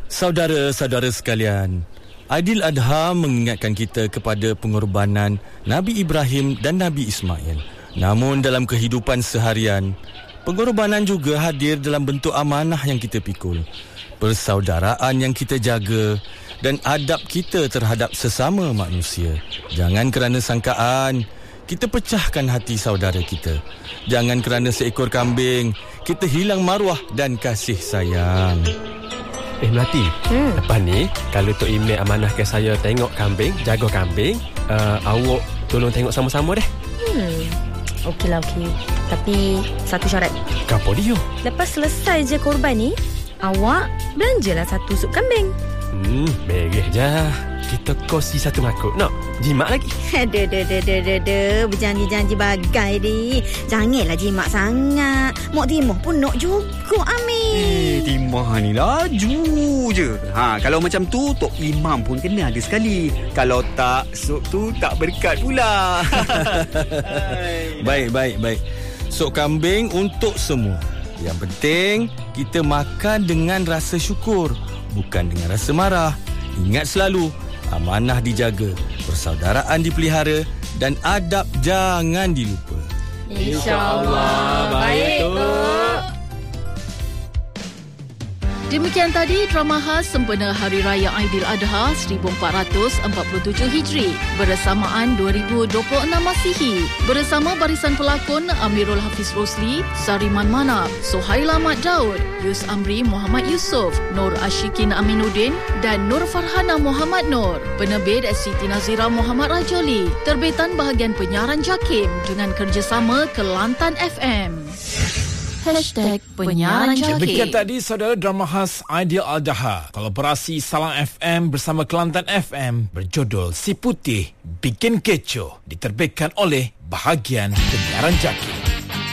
Saudara-saudara sekalian, Aidil Adha mengingatkan kita kepada pengorbanan Nabi Ibrahim dan Nabi Ismail. Namun dalam kehidupan seharian, pengorbanan juga hadir dalam bentuk amanah yang kita pikul, persaudaraan yang kita jaga dan adab kita terhadap sesama manusia. Jangan kerana sangkaan kita pecahkan hati saudara kita. Jangan kerana seekor kambing kita hilang maruah dan kasih sayang. Melati, lepas ni kalau Tok Email amanahkan saya tengok kambing, jaga kambing, awak tolong tengok sama-sama deh. Okeylah, okey. Tapi satu syarat. Apa dia? Lepas selesai je korban ni, awak belanjalah satu sup kambing. Beres je. Kita kongsi satu mangkuk. Nak jimat lagi? Berjanji-janji bagai di. Janganlah jimat sangat. Mak Timah pun nak juga, Amir. Timah ni laju je. Kalau macam tu, Tok Imam pun kena ada sekali. Kalau tak, sup tu tak berkat pula. Baik. Sup kambing untuk semua. Yang penting, kita makan dengan rasa syukur, bukan dengan rasa marah. Ingat selalu, amanah dijaga, persaudaraan dipelihara dan adab jangan dilupa. InsyaAllah. Baik, Tok. Demikian tadi drama khas sempena Hari Raya Aidil Adha 1447 Hijri bersamaan 2026 Masihi bersama barisan pelakon Amirul Hafiz Rosli, Sariman Manap, Sohail Ahmad Daud, Yus Amri Muhammad Yusof, Nur Ashikin Aminuddin dan Nur Farhana Muhammad Nur. Penerbit Siti Nazira Muhammad Rajoli. Terbitan bahagian penyiaran JAKIM dengan kerjasama Kelantan FM. #penyiaran JAKIM. Demikian tadi saudara drama khas Aidil Adha kolaborasi Salam FM bersama Kelantan FM berjudul Si Putih Bikin Kecoh, diterbitkan oleh bahagian penyiaran JAKIM.